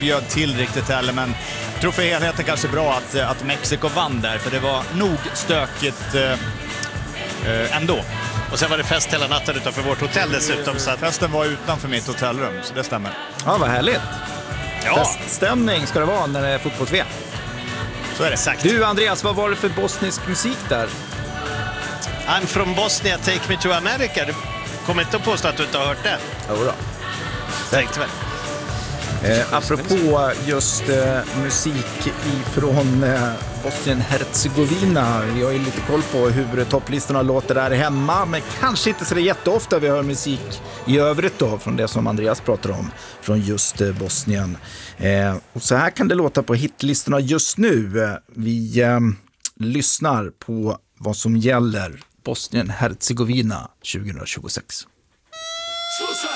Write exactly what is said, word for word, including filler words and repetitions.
bjöd till riktigt heller, men jag tror för helheten kanske bra att, att Mexiko vann där, för det var nog stökigt eh, ändå. Och sen var det fest hela natten utanför vårt hotell dessutom. Så att... Festen var utanför mitt hotellrum, så det stämmer. Ja, vad härligt. Ja. Feststämning ska det vara när det är fotbolls-V M. Så är det sagt. Du Andreas, vad var det för bosnisk musik där? I'm from Bosnia, take me to America. Du kommer inte att påstå att du inte har hört det. Jo då. Tänkte väl. Eh, apropå just eh, musik ifrån eh, Bosnien-Herzegovina. Vi har ju lite koll på hur topplistorna låter där hemma, men kanske inte så det jätteofta vi hör musik i övrigt då, från det som Andreas pratar om, från just eh, Bosnien. Eh, och så här kan det låta på hitlistorna just nu. Eh, vi eh, lyssnar på vad som gäller Bosnien-Herzegovina tjugohundratjugosex. Slušaj